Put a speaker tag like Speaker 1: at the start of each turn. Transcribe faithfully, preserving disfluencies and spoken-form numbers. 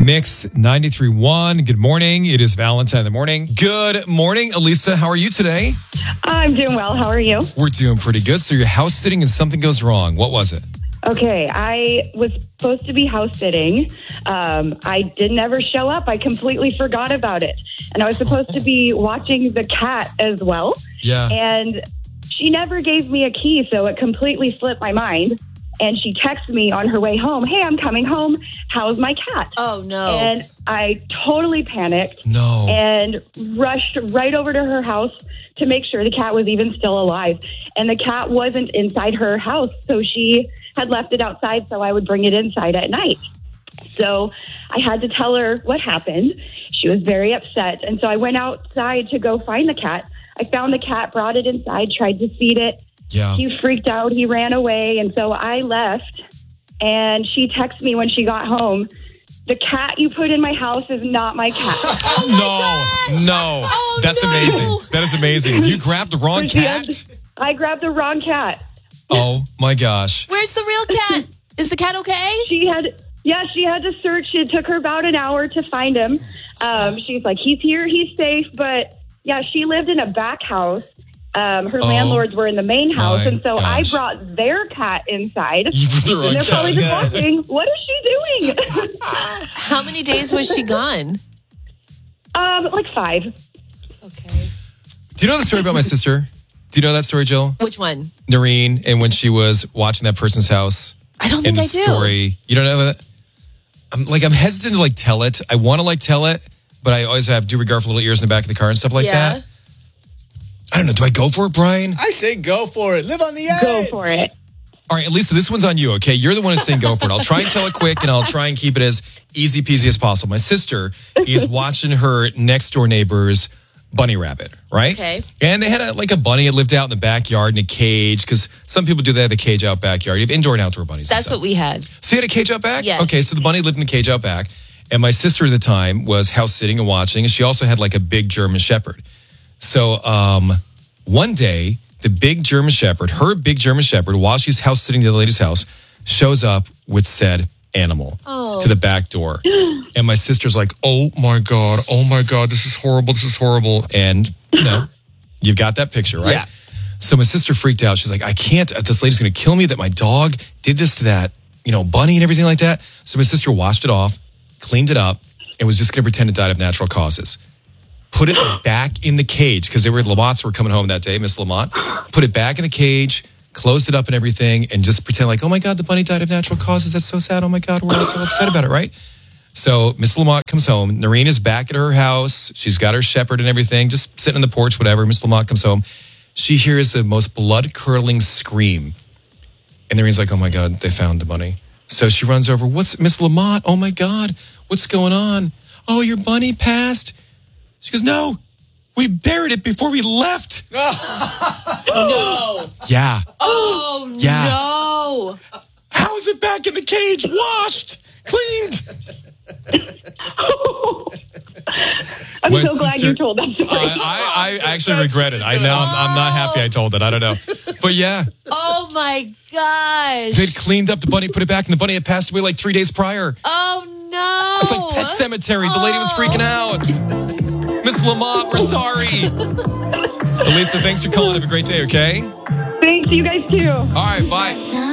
Speaker 1: Mix ninety-three point one. Good morning. It is Valentine in the morning. Good morning, Elisa. How are you today?
Speaker 2: I'm doing well. How are you?
Speaker 1: We're doing pretty good. So you're house sitting and something goes wrong. What was it?
Speaker 2: Okay, I was supposed to be house sitting. Um, I didn't ever show up. I completely forgot about it. And I was supposed to be watching the cat as well.
Speaker 1: Yeah.
Speaker 2: And she never gave me a key, so it completely slipped my mind. And she texted me on her way home, hey, I'm coming home. How's my cat?
Speaker 3: Oh, no.
Speaker 2: And I totally panicked.
Speaker 1: No.
Speaker 2: And rushed right over to her house to make sure the cat was even still alive. And the cat wasn't inside her house, so she had left it outside so I would bring it inside at night. So I had to tell her what happened. She was very upset. And so I went outside to go find the cat. I found the cat, brought it inside, tried to feed it.
Speaker 1: Yeah.
Speaker 2: He freaked out. He ran away. And so I left. And she texted me when she got home, the cat you put in my house is not my cat.
Speaker 3: Oh my
Speaker 1: no,
Speaker 3: gosh.
Speaker 1: no.
Speaker 3: Oh,
Speaker 1: That's
Speaker 3: no.
Speaker 1: amazing. That is amazing. You grabbed the wrong
Speaker 2: She
Speaker 1: cat?
Speaker 2: had- I grabbed the wrong cat.
Speaker 1: Oh, my gosh.
Speaker 3: Where's the real cat? Is the cat okay?
Speaker 2: She had, yeah, she had to search. It took her about an hour to find him. Um, she's like, he's here, he's safe. But yeah, she lived in a back house. Um, her
Speaker 1: Oh,
Speaker 2: landlords were in the main house.
Speaker 1: my
Speaker 2: And so
Speaker 1: gosh.
Speaker 2: I brought their cat inside.
Speaker 1: You put the wrong
Speaker 2: And they're
Speaker 1: cat,
Speaker 2: probably just
Speaker 1: yeah.
Speaker 2: watching, what is she doing?
Speaker 3: How many days was she gone?
Speaker 2: um, like five.
Speaker 3: Okay.
Speaker 1: Do you know the story about my sister? Do you know that story, Jill?
Speaker 3: Which one?
Speaker 1: Noreen, and when she was watching that person's house.
Speaker 3: I don't
Speaker 1: In
Speaker 3: think
Speaker 1: the
Speaker 3: I do.
Speaker 1: story. You don't know that? I'm like, I'm hesitant to like tell it. I want to like tell it, but I always have due regard for little ears in the back of the car and stuff like
Speaker 3: Yeah.
Speaker 1: that. I don't know. Do I go for it, Brian?
Speaker 4: I say go for it. Live on the edge.
Speaker 2: Go for it.
Speaker 1: All right, Lisa, this one's on you, okay? You're the one who's saying go for it. I'll try and tell it quick, and I'll try and keep it as easy peasy as possible. My sister is watching her next door neighbor's bunny rabbit, right?
Speaker 3: Okay.
Speaker 1: And they had a, like a bunny that lived out in the backyard in a cage, because some people do that, have a cage out backyard. You have indoor and outdoor bunnies. and
Speaker 3: That's
Speaker 1: stuff.
Speaker 3: what we had.
Speaker 1: So you had a cage out back?
Speaker 3: Yes.
Speaker 1: Okay, so the bunny lived in the cage out back. And my sister at the time was house sitting and watching, and she also had like a big German Shepherd. So um, one day, the big German Shepherd, her big German Shepherd, while she's house sitting to the lady's house, shows up with said animal
Speaker 3: Oh.
Speaker 1: to the back door. And my sister's like, oh my God, oh my God, this is horrible, this is horrible. And, you know, you've got that picture, right?
Speaker 4: Yeah.
Speaker 1: So my sister freaked out. She's like, I can't, this lady's going to kill me that my dog did this to that, you know, bunny and everything like that. So my sister washed it off, cleaned it up, and was just going to pretend it died of natural causes. Put it back in the cage, because they were Lamont's were coming home that day, Miss Lamont. Put it back in the cage, closed it up and everything, and just pretend like, oh my God, the bunny died of natural causes. That's so sad. Oh my God, we're all so upset about it, right? So Miss Lamont comes home. Noreen is back at her house. She's got her shepherd and everything, just sitting on the porch, whatever. Miss Lamont comes home. She hears the most blood-curdling scream. And Noreen's like, oh my God, they found the bunny. So she runs over. What's Miss Lamont? Oh my God, what's going on? Oh, your bunny passed? She goes, no, we buried it before we left.
Speaker 3: No.
Speaker 1: Yeah.
Speaker 3: Oh,
Speaker 1: Yeah.
Speaker 3: no.
Speaker 1: How is it back in the cage? Washed, cleaned.
Speaker 2: I'm
Speaker 1: My
Speaker 2: so glad
Speaker 1: sister-
Speaker 2: you told that story.
Speaker 1: I, I, I actually regret it. I know I'm, I'm not happy I told it. I don't know. But yeah,
Speaker 3: Oh, my gosh.
Speaker 1: they'd cleaned up the bunny, put it back, and the bunny had passed away like three days prior.
Speaker 3: Oh, no.
Speaker 1: It's like Pet Cemetery. The lady was freaking out. Miss Lamont, we're sorry. Elisa, thanks for calling. Have a great day, okay?
Speaker 2: Thanks, you guys too.
Speaker 1: All right, bye.